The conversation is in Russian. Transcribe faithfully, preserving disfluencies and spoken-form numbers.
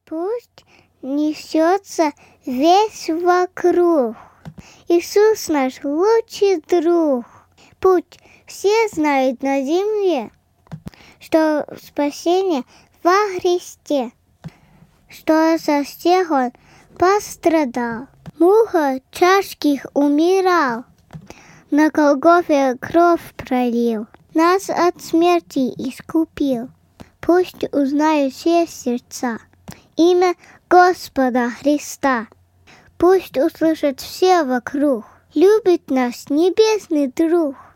Пусть несется весь вокруг. Иисус наш лучший друг. Пусть все знают на земле, что спасение во Христе, что за всех Он пострадал. Муха тяжких умирал, на Голгофе кровь пролил, нас от смерти искупил. Пусть узнают все сердца имя Господа Христа. Пусть услышат все вокруг, любит нас небесный друг.